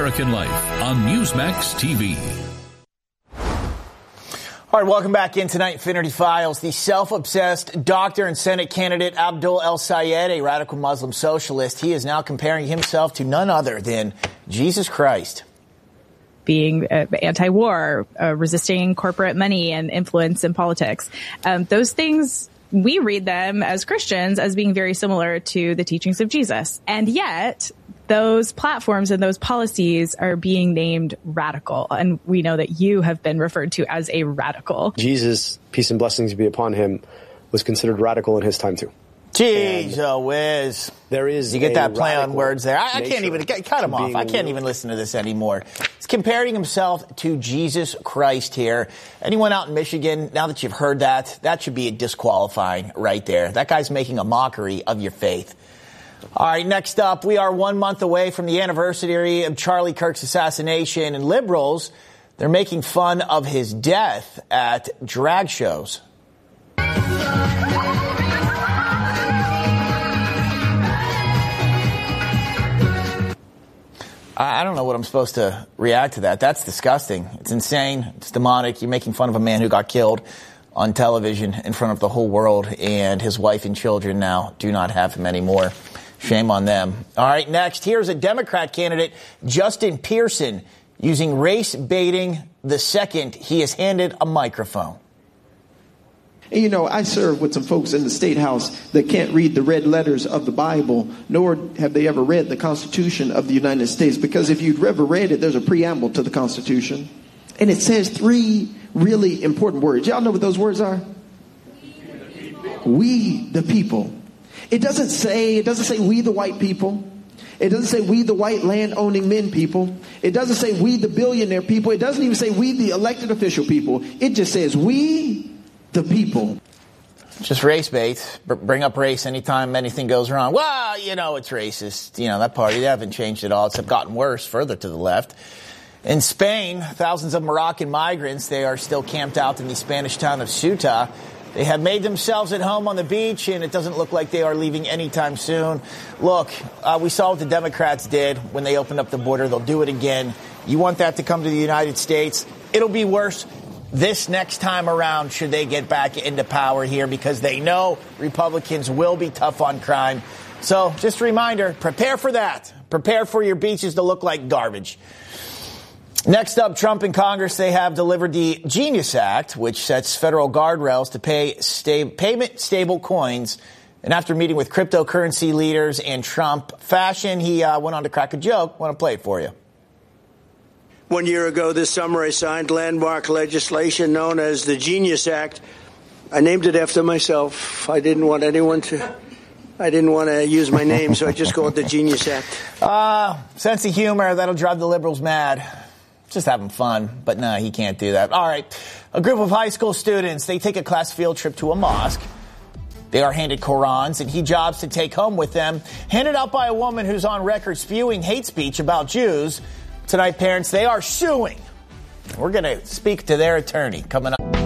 American Life on Newsmax TV. All right, welcome back in tonight, Infinity Files. The self-obsessed doctor and Senate candidate Abdul El-Sayed, a radical Muslim socialist, he is now comparing himself to none other than Jesus Christ. Being anti-war, resisting corporate money and influence in politics. Those things, we read them as Christians as being very similar to the teachings of Jesus. And yet, those platforms and those policies are being named radical. And we know that you have been referred to as a radical. Jesus, peace and blessings be upon him, was considered radical in his time too. Jeez, whiz. There is you get that play on words there. I can't even cut him off. I can't even listen to this anymore. He's comparing himself to Jesus Christ here. Anyone out in Michigan, now that you've heard that, that should be a disqualifying right there. That guy's making a mockery of your faith. All right, next up, we are 1 month away from the anniversary of Charlie Kirk's assassination, and liberals, they're making fun of his death at drag shows. I don't know what I'm supposed to react to that. That's disgusting. It's insane. It's demonic. You're making fun of a man who got killed on television in front of the whole world, and his wife and children now do not have him anymore. Shame on them. All right, next, here's a Democrat candidate, Justin Pearson, using race baiting the second he is handed a microphone. And, you know, I serve with some folks in the State House that can't read the red letters of the Bible, nor have they ever read the Constitution of the United States. Because if you've ever read it, there's a preamble to the Constitution. And it says 3 really important words. Y'all know what those words are? We the people. It doesn't say we the white people. It doesn't say we the white land-owning men people. It doesn't say we the billionaire people. It doesn't even say we the elected official people. It just says we the people. Just race bait. Bring up race anytime anything goes wrong. Well, you know, it's racist. You know, that party, they haven't changed at all. It's gotten worse further to the left. In Spain, thousands of Moroccan migrants, they are still camped out in the Spanish town of Ceuta. They have made themselves at home on the beach, and it doesn't look like they are leaving anytime soon. Look, we saw what the Democrats did when they opened up the border. They'll do it again. You want that to come to the United States? It'll be worse this next time around should they get back into power here, because they know Republicans will be tough on crime. So just a reminder, prepare for that. Prepare for your beaches to look like garbage. Next up, Trump and Congress, they have delivered the Genius Act, which sets federal guardrails to pay payment-stable coins. And after meeting with cryptocurrency leaders in Trump fashion, he went on to crack a joke. I want to play it for you. 1 year ago this summer, I signed landmark legislation known as the Genius Act. I named it after myself. I didn't want to use my name, so I just called it the Genius Act. Sense of humor, that'll drive the liberals mad. Just having fun, but no, he can't do that. All right, a group of high school students, they take a class field trip to a mosque. They are handed Qurans and hijabs to take home with them, handed out by a woman who's on record spewing hate speech about Jews. Tonight, parents, they are suing. We're going to speak to their attorney coming up.